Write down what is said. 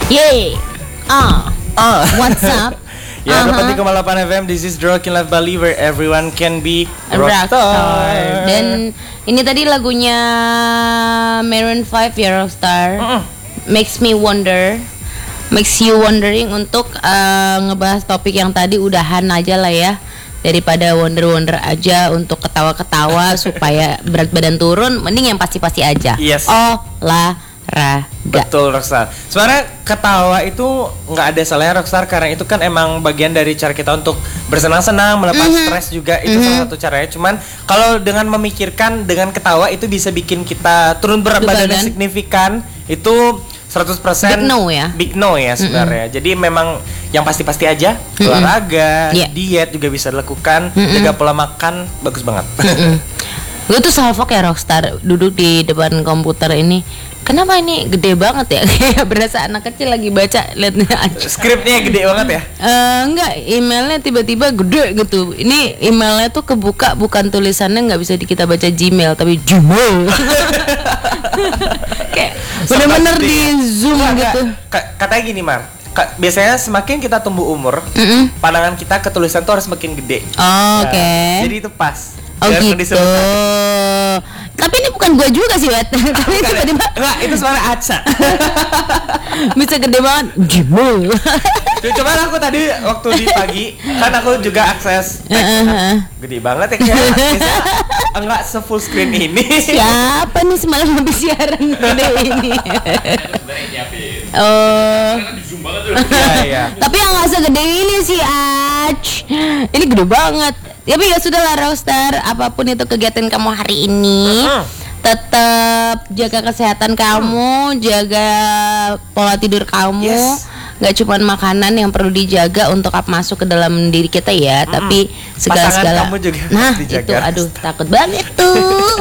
Yeay. What's up? Ya, 104,8 FM. This is The Rockin' Life Bali, where everyone can be a rockstar. Dan ini tadi lagunya Maroon 5 ya, Rockstar. Makes me wonder, makes you wondering untuk ngebahas topik yang tadi udahan aja lah ya. Daripada wonder-wonder aja untuk ketawa-ketawa supaya berat badan turun, mending yang pasti-pasti aja. Yes. Olahraga. Betul, Rockstar. Sebenarnya ketawa itu nggak ada salahnya, Rockstar, karena itu kan emang bagian dari cara kita untuk bersenang-senang, melepas stres juga. Itu salah satu caranya. Cuman kalau dengan memikirkan dengan ketawa itu bisa bikin kita turun berat badan yang signifikan. Itu 100% big no ya sebenarnya. Jadi memang yang pasti-pasti aja, olahraga, diet juga bisa dilakukan, jaga pola makan, bagus banget. Gue tuh salfok ya, Rockstar, duduk di depan komputer ini. Kenapa ini gede banget ya? Kayak berasa anak kecil lagi baca, liatnya aja. Skripnya gede banget ya? Enggak, emailnya tiba-tiba gede gitu. Ini emailnya tuh kebuka, bukan tulisannya nggak bisa kita baca Gmail, tapi Gmail. Kayak bener-bener di zoom gitu. Katanya gini, Mar. Biasanya semakin kita tumbuh umur, pandangan kita ke tulisan tuh harus makin gede. Oke. Jadi itu pas. Oh gitu. Tapi ini bukan gue juga sih, Wet. Tapi tiba-tiba enggak, itu suara Aca. Bisa gede banget. Gimana? Coba aku tadi waktu di pagi kan aku juga akses gede banget ya, kayak enggak se-full screen ini. Siapa nih semalam habis siaran gede ini? Oh. Iya. Tapi yang nggak segede ini sih, Ach. Ini gede banget. Tapi ya sudahlah, Rockstar, apapun itu kegiatan kamu hari ini, tetap jaga kesehatan kamu, jaga pola tidur kamu. Gak cuma makanan yang perlu dijaga untuk masuk ke dalam diri kita ya, tapi segala-segala. Pasangan kamu juga nah dijaga. Itu aduh takut banget tuh.